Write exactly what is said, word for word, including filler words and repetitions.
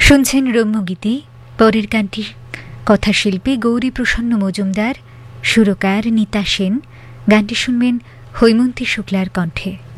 শুনছেন রম্যগীতি। পরের গানটি কথাশিল্পী গৌরী প্রসন্ন মজুমদার, সুরকার নিতা সেন। গানটি শুনবেন হৈমন্তী শুক্লার কণ্ঠে।